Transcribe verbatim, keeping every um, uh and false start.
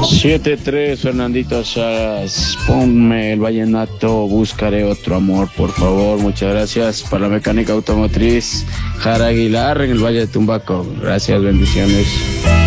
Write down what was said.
siete tres, Fernandito Salas. Ponme el vallenato, buscaré otro amor, por favor. Muchas gracias. Para la mecánica automotriz, Jara Aguilar, en el Valle de Tumbaco. Gracias, bendiciones.